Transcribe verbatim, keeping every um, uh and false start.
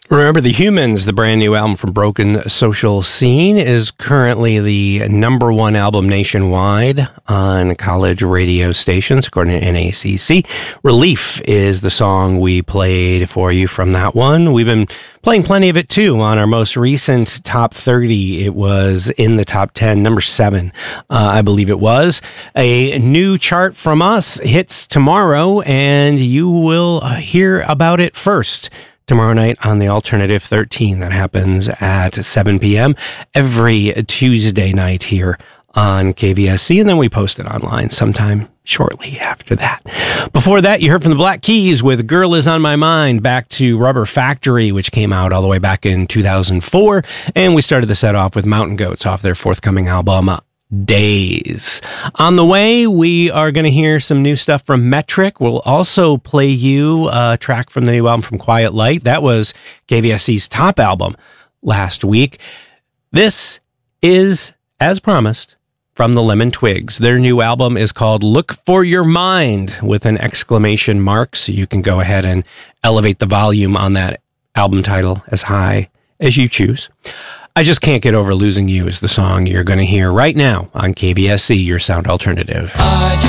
Remember the Humans, the brand new album from Broken Social Scene, is currently the number one album nationwide on college radio stations, according to N A C C. Relief is the song we played for you from that one. We've been playing plenty of it too. On our most recent top thirty, it was in the top ten, number seven, uh, I believe it was. A new chart from us hits tomorrow, and you will hear about it first tomorrow night on the Alternative thirteen. That happens at seven p.m. every Tuesday night here on K V S C, and then we post it online sometime shortly after that. Before that, you heard from the Black Keys with Girl Is On My Mind, back to Rubber Factory, which came out all the way back in two thousand four, and we started the set off with Mountain Goats off their forthcoming album, Days. On the way, we are going to hear some new stuff from Metric. We'll also play you a track from the new album from Quiet Light. That was K V S C's top album last week. This is, as promised, from the Lemon Twigs. Their new album is called Look For Your Mind with an exclamation mark, so you can go ahead and elevate the volume on that album title as high as you choose. I Just Can't Get Over Losing You is the song you're going to hear right now on K V S C, your sound alternative. I